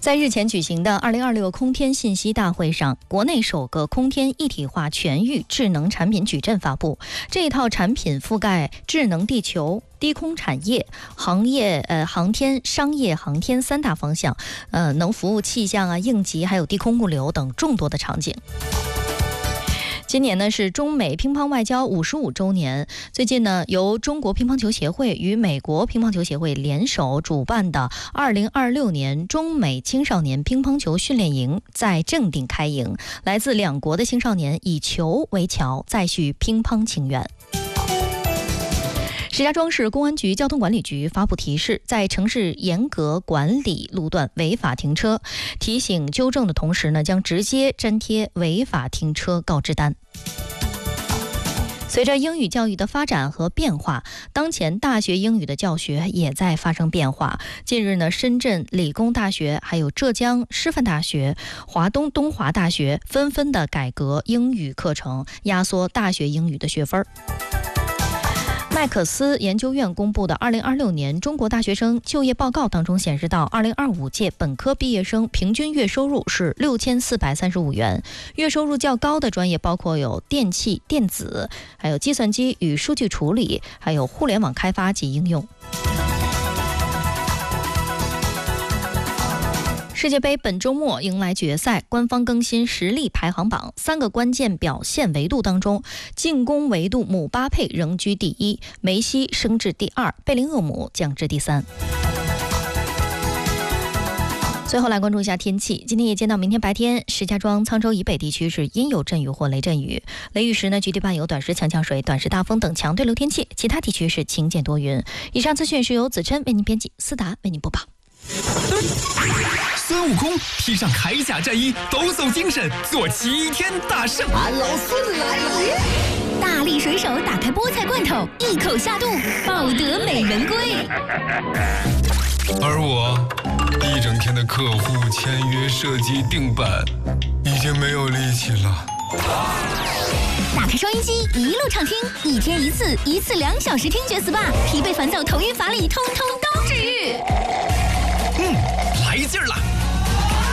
在日前举行的2026空天信息大会上，国内首个空天一体化全域智能产品矩阵发布。这一套产品覆盖智能地球、低空产业、航天、商业航天三大方向，能服务气象应急还有低空物流等众多的场景。今年呢是中美乒乓外交55周年。最近呢，由中国乒乓球协会与美国乒乓球协会联手主办的2026年中美青少年乒乓球训练营在正定开营，来自两国的青少年以球为桥，再续乒乓情缘。石家庄市公安局交通管理局发布提示，在城市严格管理路段违法停车，提醒纠正的同时呢，将直接粘贴违法停车告知单。随着英语教育的发展和变化，当前大学英语的教学也在发生变化。近日呢，深圳理工大学、还有浙江师范大学、华东东华大学纷纷的改革英语课程，压缩大学英语的学分。麦克斯研究院公布的2026年中国大学生就业报告当中显示，到2025届本科毕业生平均月收入是6435元。月收入较高的专业包括有电气、电子，还有计算机与数据处理，还有互联网开发及应用。世界杯本周末迎来决赛，官方更新实力排行榜，3个关键表现维度当中，进攻维度姆巴佩仍居第1，梅西升至第2，贝林厄姆降至第3。最后来关注一下天气，今天夜间到明天白天，石家庄、沧州以北地区是阴有阵雨或雷阵雨，雷雨时呢，局地伴有短时强降水、短时大风等强对流天气，其他地区是晴见多云。以上资讯是由子琛为您编辑，思达为您播报。 孙悟空披上铠甲战衣，抖擞精神，做齐天大圣。 俺老孙来了！ 大力水手打开菠菜罐头，一口下肚，抱得美人归。 而我一整天的客户签约、设计、定版，已经没有力气了。 打开收音机，一路畅听，一天一次，1次2小时听觉 SPA， 疲惫烦躁、头晕乏力，通通都治愈。 来劲儿了！